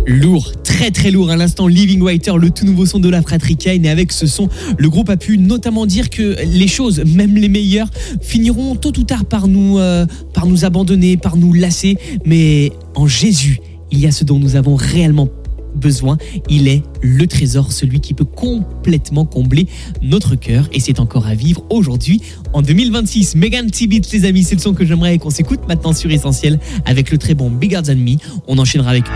Lourd, très très lourd à l'instant. Living Writer, le tout nouveau son de la fratrie Kane. Et avec ce son, le groupe a pu notamment dire que les choses, même les meilleures, finiront tôt ou tard par nous abandonner, par nous lasser. Mais en Jésus, il y a ce dont nous avons réellement besoin. Il est le trésor, celui qui peut complètement combler notre cœur. Et c'est encore à vivre aujourd'hui, en 2026. Megan T. Beat, les amis, c'est le son que j'aimerais qu'on s'écoute maintenant sur Essentiel avec le très bon Bigger Than Me. On enchaînera avec